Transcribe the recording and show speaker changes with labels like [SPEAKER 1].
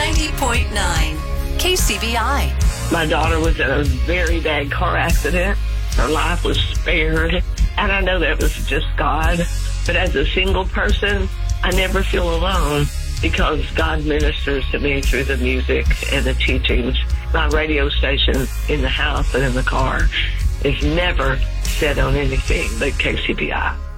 [SPEAKER 1] 90.9 KCBI.
[SPEAKER 2] My daughter was in a very bad car accident. Her life was spared. And I know that was just God. But as a single person, I never feel alone because God ministers to me through the music and the teachings. My radio station in the house and in the car is never set on anything but KCBI.